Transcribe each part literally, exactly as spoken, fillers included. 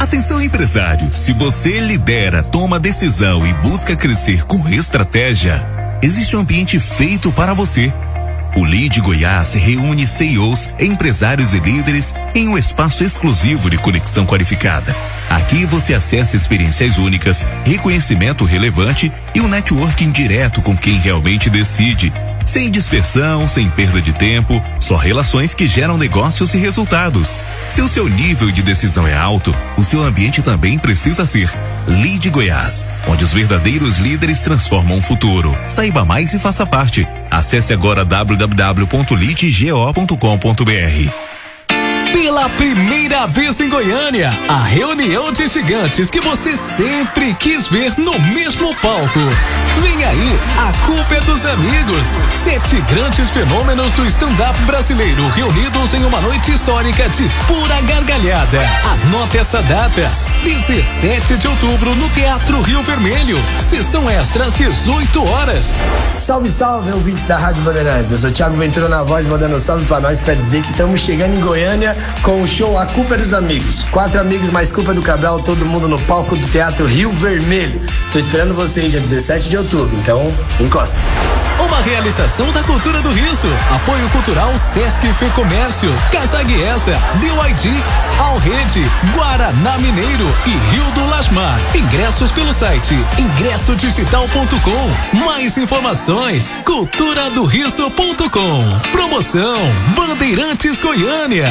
Atenção, empresário, se você lidera, toma decisão e busca crescer com estratégia, existe um ambiente feito para você. O Lead Goiás reúne C E Os, empresários e líderes em um espaço exclusivo de conexão qualificada. Aqui você acessa experiências únicas, reconhecimento relevante e um networking direto com quem realmente decide. Sem dispersão, sem perda de tempo, só relações que geram negócios e resultados. Se o seu nível de decisão é alto, o seu ambiente também precisa ser. Lead Goiás, onde os verdadeiros líderes transformam o futuro. Saiba mais e faça parte. Acesse agora w w w ponto lead go ponto com ponto b r. Pela primeira vez em Goiânia, a reunião de gigantes que você sempre quis ver no mesmo palco. Vem aí, a culpa é dos amigos. Sete grandes fenômenos do stand-up brasileiro reunidos em uma noite histórica de pura gargalhada. Anote essa data, dezessete de outubro no Teatro Rio Vermelho. Sessão extra às dezoito horas. Salve, salve, ouvintes da Rádio Bandeirantes. Eu sou o Thiago Ventura na voz, mandando um salve pra nós pra dizer que estamos chegando em Goiânia com o show A Culpa é dos Amigos. Quatro amigos mais Culpa do Cabral, todo mundo no palco do Teatro Rio Vermelho. Tô esperando vocês dia dezessete de outubro, então encosta. Uma realização da Cultura do Riso. Apoio Cultural Sesc Fecomércio, Casaguiesa, B Y D, Alrede, Guaraná Mineiro e Rio do Lasmar. Ingressos pelo site ingresso digital ponto com. Mais informações, cultura do riso ponto com. Promoção Bandeirantes Goiânia.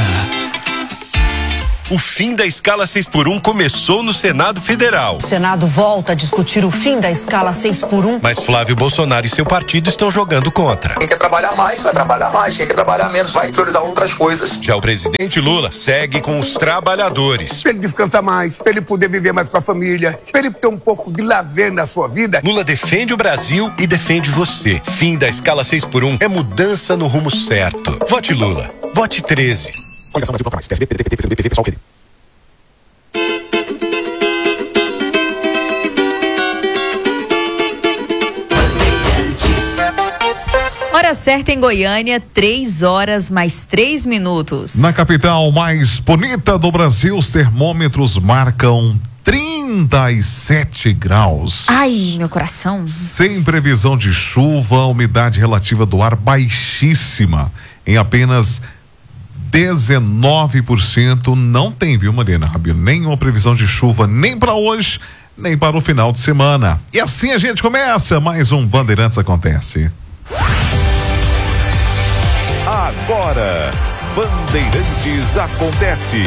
O fim da escala seis por um começou no Senado Federal. O Senado volta a discutir o fim da escala seis por um. Mas Flávio Bolsonaro e seu partido estão jogando contra. Quem quer trabalhar mais, vai trabalhar mais. Quem quer trabalhar menos, vai priorizar outras coisas. Já o presidente Lula segue com os trabalhadores. Pra ele descansar mais, pra ele poder viver mais com a família, pra ele ter um pouco de lazer na sua vida. Lula defende o Brasil e defende você. Fim da escala seis por um é mudança no rumo certo. Vote Lula. Vote treze. Coligação Brasil Toca Mais. P S B, P D T, P C B, P V, Pessoal, P D. Hora certa em Goiânia, três horas mais três minutos. Na capital mais bonita do Brasil, os termômetros marcam trinta e sete graus. Ai, meu coração. Sem previsão de chuva, a umidade relativa do ar baixíssima, em apenas dezenove por cento. Não tem, viu, Mariana Rabelo? Nenhuma previsão de chuva, nem para hoje, nem para o final de semana. E assim a gente começa mais um Bandeirantes Acontece. Agora, Bandeirantes Acontece.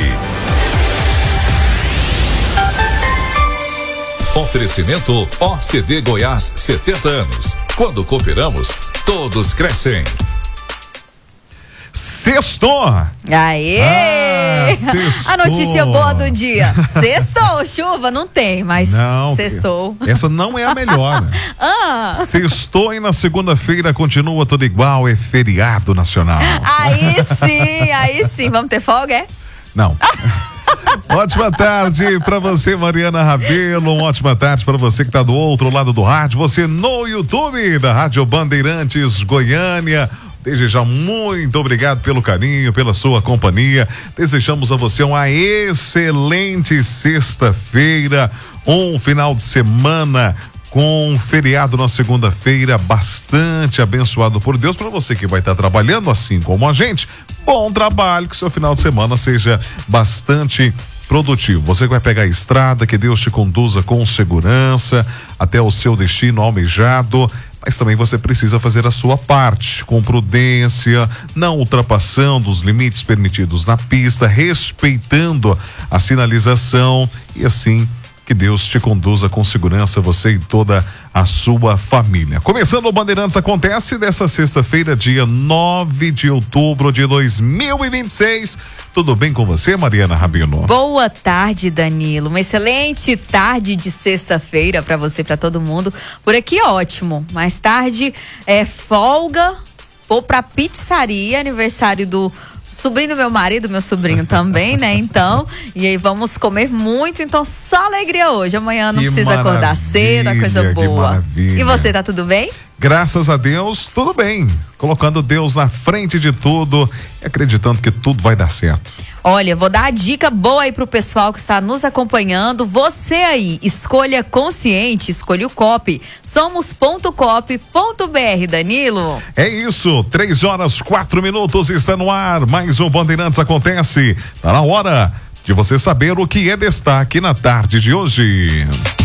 Oferecimento O C D Goiás, setenta anos. Quando cooperamos, todos crescem. Sextou! Aê! Ah, a notícia boa do dia. Sextou, chuva? Não tem, mas não, sextou. Essa não é a melhor, né? ah. Sextou e na segunda-feira continua tudo igual, é feriado nacional. Aí sim, aí sim. Vamos ter folga, é? Não. Ótima tarde para você, Mariana Rabelo. Uma ótima tarde para você que está do outro lado do rádio. Você no YouTube da Rádio Bandeirantes Goiânia. Desde já, muito obrigado pelo carinho, pela sua companhia. Desejamos a você uma excelente sexta-feira, um final de semana com um feriado na segunda-feira bastante abençoado por Deus. Para você que vai estar trabalhando assim como a gente, bom trabalho, que seu final de semana seja bastante produtivo. Você vai pegar a estrada, que Deus te conduza com segurança até o seu destino almejado, mas também você precisa fazer a sua parte, com prudência, não ultrapassando os limites permitidos na pista, respeitando a sinalização e assim que Deus te conduza com segurança, você e toda a sua família. Começando o Bandeirantes Acontece dessa sexta-feira, dia nove de outubro de dois mil e vinte e seis. Tudo bem com você, Mariana Rabelo? Boa tarde, Danilo. Uma excelente tarde de sexta-feira para você, para todo mundo. Por aqui, ótimo. Mais tarde, é folga. Vou pra pizzaria, aniversário do sobrinho do meu marido, meu sobrinho também, né? Então, e aí vamos comer muito, então só alegria hoje. Amanhã não que precisa acordar cedo, a coisa boa. E você, tá tudo bem? Graças a Deus, tudo bem. Colocando Deus na frente de tudo e acreditando que tudo vai dar certo. Olha, vou dar a dica boa aí pro pessoal que está nos acompanhando. Você aí, escolha consciente, escolha o Coop. Somos ponto coop ponto br, Danilo. É isso, três horas, quatro minutos, está no ar. Mais um Bandeirantes acontece. Tá na hora de você saber o que é destaque na tarde de hoje.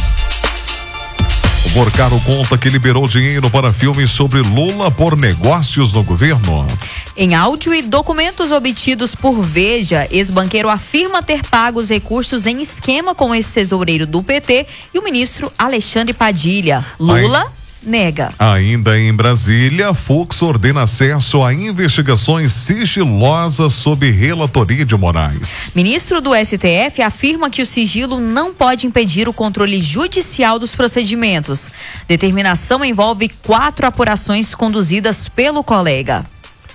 O Borcaro conta que liberou dinheiro para filmes sobre Lula por negócios no governo. Em áudio e documentos obtidos por Veja, ex-banqueiro afirma ter pago os recursos em esquema com o ex-tesoureiro do P T e o ministro Alexandre Padilha. Lula Ai. nega. Ainda em Brasília, Fux ordena acesso a investigações sigilosas sob relatoria de Moraes. Ministro do S T F afirma que o sigilo não pode impedir o controle judicial dos procedimentos. Determinação envolve quatro apurações conduzidas pelo colega.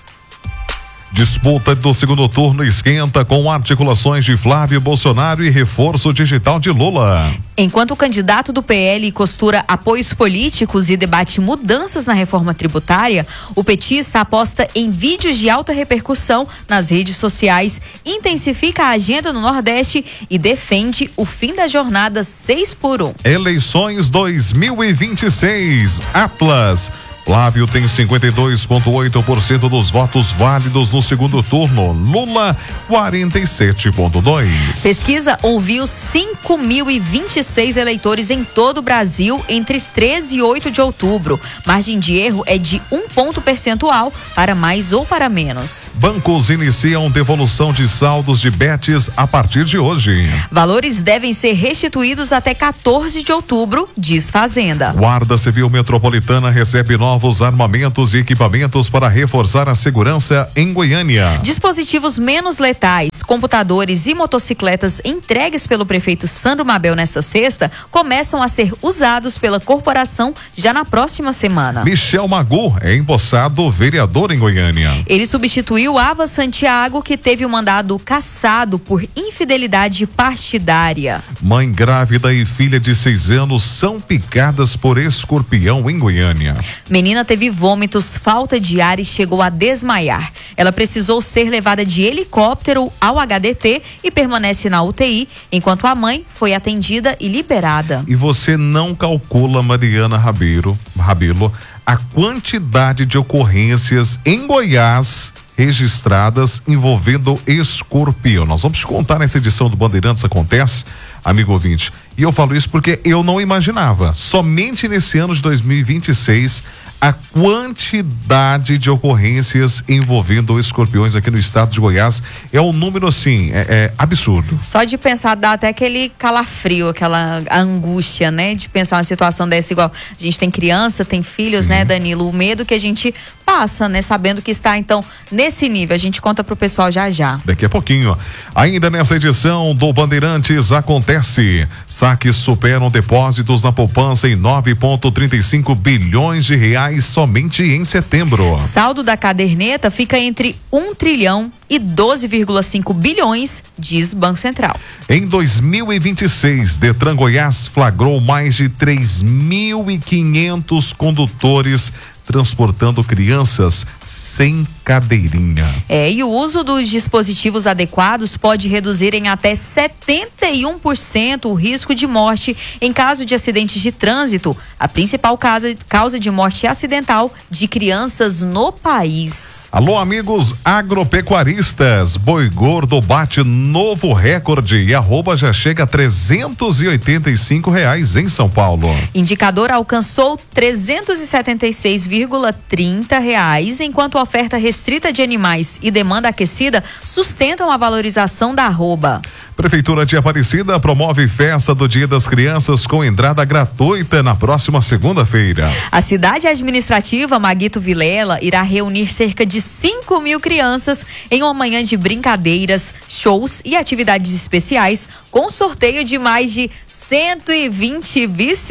Disputa do segundo turno esquenta com articulações de Flávio Bolsonaro e reforço digital de Lula. Enquanto o candidato do P L costura apoios políticos e debate mudanças na reforma tributária, o petista aposta em vídeos de alta repercussão nas redes sociais, intensifica a agenda no Nordeste e defende o fim da jornada seis por um. Eleições dois mil e vinte e seis. Atlas. Flávio tem cinquenta e dois vírgula oito por cento dos votos válidos no segundo turno. Lula, quarenta e sete vírgula dois por cento. Pesquisa ouviu cinco mil e vinte e seis eleitores em todo o Brasil entre treze e oito de outubro. Margem de erro é de um ponto percentual para mais ou para menos. Bancos iniciam devolução de saldos de bets a partir de hoje. Valores devem ser restituídos até quatorze de outubro, diz Fazenda. Guarda Civil Metropolitana recebe novos Novos armamentos e equipamentos para reforçar a segurança em Goiânia. Dispositivos menos letais, computadores e motocicletas entregues pelo prefeito Sandro Mabel nesta sexta começam a ser usados pela corporação já na próxima semana. Michel Magu é empossado vereador em Goiânia. Ele substituiu Ava Santiago, que teve o mandado cassado por infidelidade partidária. Mãe grávida e filha de seis anos são picadas por escorpião em Goiânia. Menina teve vômitos, falta de ar e chegou a desmaiar. Ela precisou ser levada de helicóptero ao H D T e permanece na U T I, enquanto a mãe foi atendida e liberada. E você não calcula, Mariana Rabelo, Rabelo, a quantidade de ocorrências em Goiás registradas envolvendo escorpião. Nós vamos te contar nessa edição do Bandeirantes Acontece, amigo ouvinte. E eu falo isso porque eu não imaginava. Somente nesse ano de dois mil e vinte e seis, a quantidade de ocorrências envolvendo escorpiões aqui no estado de Goiás é um número assim, é, é absurdo. Só de pensar dá até aquele calafrio, aquela angústia, né? De pensar uma situação dessa, igual a gente tem criança, tem filhos, Sim. né, Danilo? O medo que a gente passa, né? Sabendo que está, então, nesse nível. A gente conta pro pessoal já já. Daqui a pouquinho. Ainda nessa edição do Bandeirantes Acontece. Saques superam depósitos na poupança em nove vírgula trinta e cinco bilhões de reais somente em setembro. Saldo da caderneta fica entre um trilhão e doze vírgula cinco bilhões, diz Banco Central. Em dois mil e vinte e seis, Detran Goiás flagrou mais de três mil e quinhentos condutores transportando crianças sem cadeirinha. É, e o uso dos dispositivos adequados pode reduzir em até setenta e um por cento o risco de morte em caso de acidentes de trânsito, a principal causa, causa de morte acidental de crianças no país. Alô, amigos agropecuaristas, boi gordo bate novo recorde e arroba já chega a trezentos e oitenta e cinco reais em São Paulo. Indicador alcançou trezentos e setenta e seis vírgula trinta reais, enquanto a oferta restrita de animais e demanda aquecida sustentam a valorização da arroba. Prefeitura de Aparecida promove festa do Dia das Crianças com entrada gratuita na próxima segunda-feira. A cidade administrativa Maguito Vilela irá reunir cerca de cinco mil crianças em uma manhã de brincadeiras, shows e atividades especiais, com sorteio de mais de cento e vinte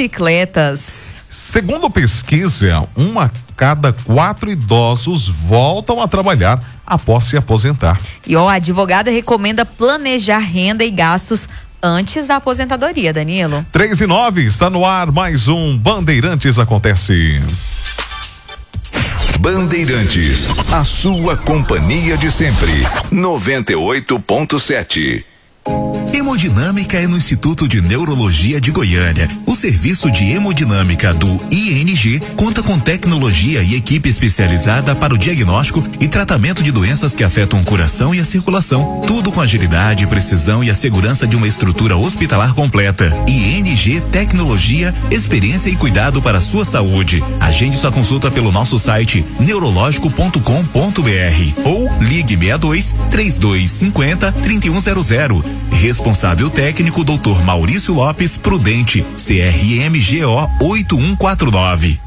bicicletas. Segundo pesquisa, uma cada quatro idosos voltam a trabalhar após se aposentar. E ó, a advogada recomenda planejar renda e gastos antes da aposentadoria, Danilo. três e nove, está no ar mais um Bandeirantes Acontece. Bandeirantes, a sua companhia de sempre. noventa e oito ponto sete. Hemodinâmica é no Instituto de Neurologia de Goiânia. O serviço de hemodinâmica do I N G conta com tecnologia e equipe especializada para o diagnóstico e tratamento de doenças que afetam o coração e a circulação. Tudo com agilidade, precisão e a segurança de uma estrutura hospitalar completa. I N G Tecnologia, experiência e cuidado para a sua saúde. Agende sua consulta pelo nosso site neurológico ponto com ponto br ou ligue sessenta e dois, trinta e dois cinquenta, trinta e um zero zero. Responsável técnico doutor Maurício Lopes Prudente, C R M G O oito um quatro nove.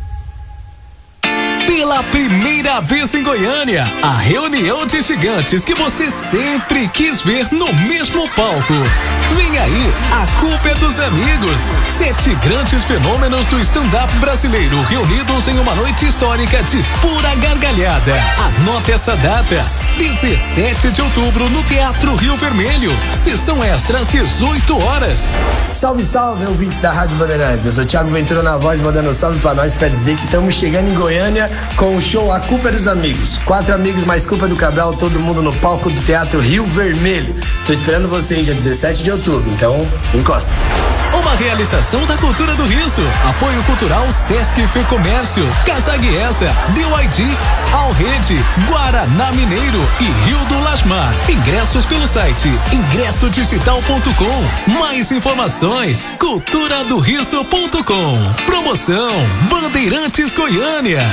Pela primeira vez em Goiânia, a reunião de gigantes que você sempre quis ver no mesmo palco. Vem aí, a culpa é dos amigos. Sete grandes fenômenos do stand-up brasileiro reunidos em uma noite histórica de pura gargalhada. Anota essa data, dezessete de outubro no Teatro Rio Vermelho. Sessão extra às dezoito horas. Salve, salve, ouvintes da Rádio Bandeirantes. Eu sou o Thiago Ventura na voz, mandando um salve pra nós pra dizer que estamos chegando em Goiânia com o show A Culpa é dos Amigos. Quatro amigos mais culpa do Cabral, todo mundo no palco do Teatro Rio Vermelho. Tô esperando vocês dia dezessete de outubro, então encosta. Uma realização da Cultura do Riso. Apoio Cultural Sesc Fecomércio, Casaguiesa, B Y D, Alrede, Guaraná Mineiro e Rio do Lasmar. Ingressos pelo site ingresso digital ponto com. Mais informações, cultura do riso ponto com. Promoção Bandeirantes Goiânia.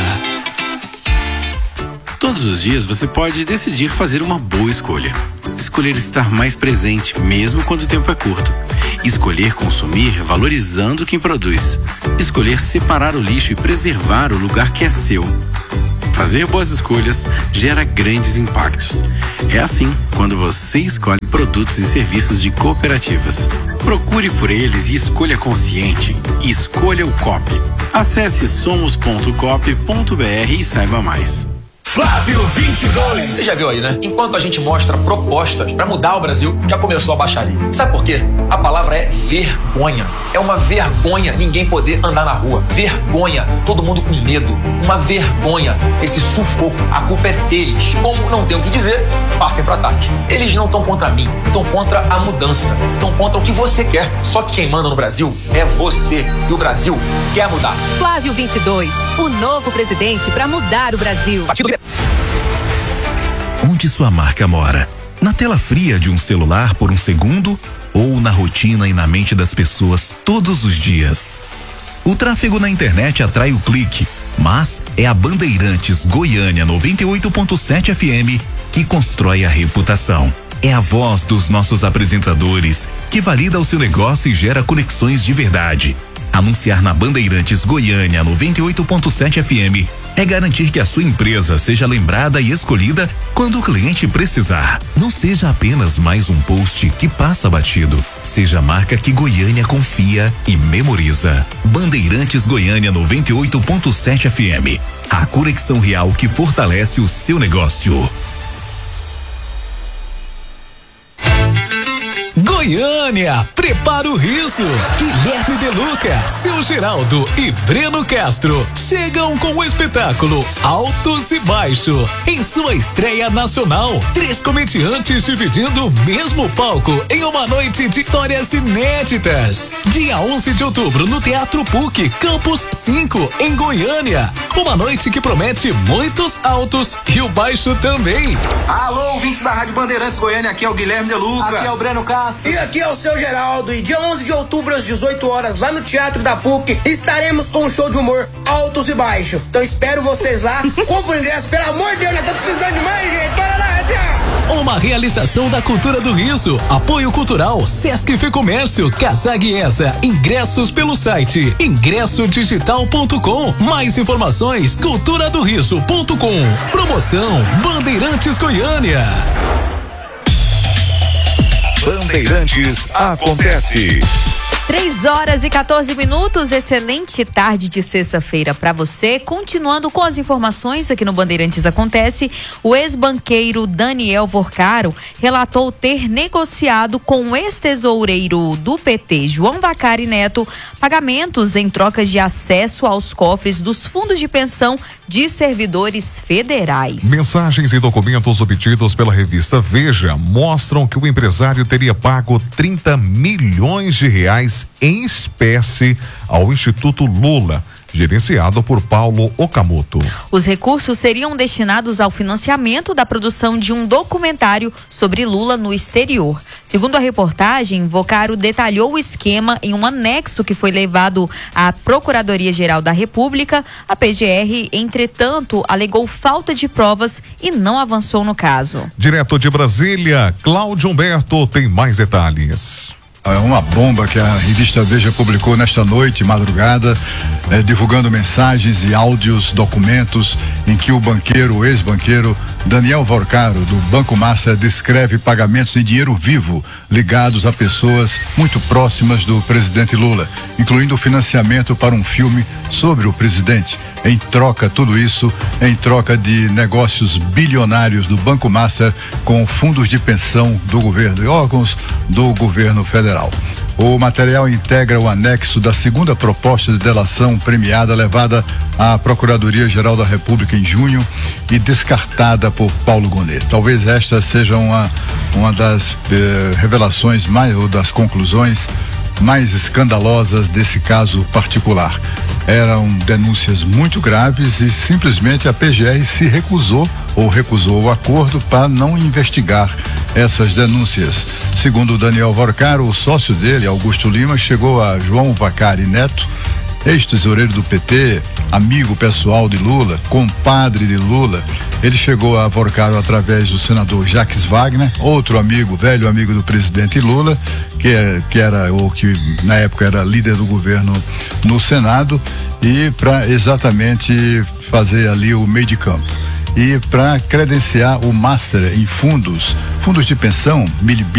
Todos os dias você pode decidir fazer uma boa escolha. Escolher estar mais presente, mesmo quando o tempo é curto. Escolher consumir valorizando quem produz. Escolher separar o lixo e preservar o lugar que é seu. Fazer boas escolhas gera grandes impactos. É assim quando você escolhe produtos e serviços de cooperativas. Procure por eles e escolha consciente. Escolha o C O P. Acesse somos ponto cop ponto br e saiba mais. Flávio vinte e dois. Você já viu aí, né? Enquanto a gente mostra propostas para mudar o Brasil, já começou a baixaria. Sabe por quê? A palavra é vergonha. É uma vergonha ninguém poder andar na rua. Vergonha. Todo mundo com medo. Uma vergonha. Esse sufoco. A culpa é deles. Como não tem o que dizer, partem para ataque. Eles não estão contra mim. Estão contra a mudança. Estão contra o que você quer. Só que quem manda no Brasil é você. E o Brasil quer mudar. Flávio vinte e dois. O novo presidente para mudar o Brasil. Partido Onde sua marca mora? Na tela fria de um celular por um segundo ou na rotina e na mente das pessoas todos os dias? O tráfego na internet atrai o clique, mas é a Bandeirantes Goiânia noventa e oito ponto sete F M que constrói a reputação. É a voz dos nossos apresentadores que valida o seu negócio e gera conexões de verdade. Anunciar na Bandeirantes Goiânia noventa e oito ponto sete F M é garantir que a sua empresa seja lembrada e escolhida quando o cliente precisar. Não seja apenas mais um post que passa batido. Seja a marca que Goiânia confia e memoriza. Bandeirantes Goiânia noventa e oito ponto sete F M. A conexão real que fortalece o seu negócio. Goiânia, prepara o riso. Guilherme De Luca, Seu Geraldo e Breno Castro chegam com o espetáculo Altos e Baixo em sua estreia nacional. Três comediantes dividindo o mesmo palco em uma noite de histórias inéditas. Dia onze de outubro no Teatro P U C, Campus cinco, em Goiânia. Uma noite que promete muitos altos e o baixo também. Alô, ouvintes da Rádio Bandeirantes Goiânia, aqui é o Guilherme De Luca. Aqui é o Breno Castro. E aqui é o Seu Geraldo. E dia onze de outubro, às dezoito horas, lá no Teatro da P U C, estaremos com um show de humor Altos e Baixos. Então espero vocês lá. Compre o ingresso, pelo amor de Deus, nós estamos precisando de mais, gente. Bora lá, tchau. Uma realização da Cultura do Riso. Apoio Cultural Sesc Fecomércio, Casaguiesa. Ingressos pelo site ingresso digital ponto com. Mais informações, cultura do riso ponto com. Promoção Bandeirantes Goiânia. Bandeirantes acontece. três horas e quatorze minutos, excelente tarde de sexta-feira para você. Continuando com as informações aqui no Bandeirantes Acontece, o ex-banqueiro Daniel Vorcaro relatou ter negociado com o ex-tesoureiro do P T, João Vacari Neto, pagamentos em trocas de acesso aos cofres dos fundos de pensão de servidores federais. Mensagens e documentos obtidos pela revista Veja mostram que o empresário teria pago trinta milhões de reais em espécie ao Instituto Lula, gerenciado por Paulo Okamoto. Os recursos seriam destinados ao financiamento da produção de um documentário sobre Lula no exterior. Segundo a reportagem, Vorcaro detalhou o esquema em um anexo que foi levado à Procuradoria-Geral da República. A P G R, entretanto, alegou falta de provas e não avançou no caso. Direto de Brasília, Cláudio Humberto tem mais detalhes. É uma bomba que a revista Veja publicou nesta noite, madrugada, eh, divulgando mensagens e áudios, documentos em que o banqueiro, o ex-banqueiro Daniel Vorcaro, do Banco Master, descreve pagamentos em dinheiro vivo ligados a pessoas muito próximas do presidente Lula, incluindo o financiamento para um filme sobre o presidente. Em troca, tudo isso em troca de negócios bilionários do Banco Master com fundos de pensão do governo e órgãos do governo federal. O material integra o anexo da segunda proposta de delação premiada levada à Procuradoria-Geral da República em junho e descartada por Paulo Gonet. Talvez esta seja uma, uma das eh, revelações mais, ou das conclusões mais escandalosas desse caso particular. Eram denúncias muito graves e simplesmente a P G R se recusou ou recusou o acordo para não investigar essas denúncias. Segundo Daniel Vorcaro, o sócio dele, Augusto Lima, chegou a João Vacari Neto, ex-tesoureiro do P T, amigo pessoal de Lula, compadre de Lula. Ele chegou a Vorcaro através do senador Jacques Wagner, outro amigo, velho amigo do presidente Lula, que, é, que era, ou que na época era líder do governo no Senado, e para exatamente fazer ali o meio de campo. E para credenciar o Master em fundos, fundos de pensão, mil